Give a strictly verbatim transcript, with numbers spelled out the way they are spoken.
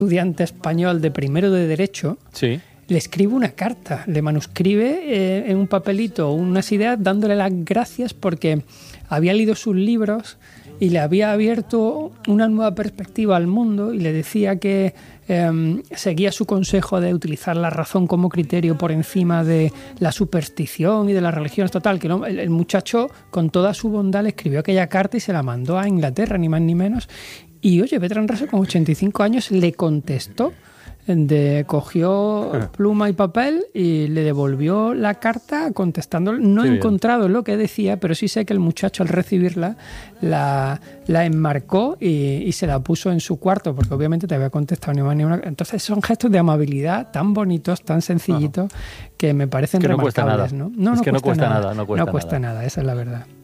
estudiante español de primero de Derecho, sí. le escribe una carta, le manuscribe eh, en un papelito unas ideas dándole las gracias porque había leído sus libros y le había abierto una nueva perspectiva al mundo y le decía que eh, seguía su consejo de utilizar la razón como criterio por encima de la superstición y de las religiones. Total, que no, el, el muchacho con toda su bondad le escribió aquella carta y se la mandó a Inglaterra, ni más ni menos. Y oye, Bertrand Russell con ochenta y cinco años le contestó, de, cogió pluma y papel y le devolvió la carta contestando. No he encontrado lo que decía, pero sí sé que el muchacho al recibirla la, la enmarcó y, y se la puso en su cuarto, porque obviamente te había contestado ni más ni una. Entonces son gestos de amabilidad tan bonitos, tan sencillitos, uh-huh. que me parecen que no remarcables. Cuesta nada. ¿no? No, es no que cuesta no cuesta nada, nada. No cuesta, no cuesta nada. nada, esa es la verdad.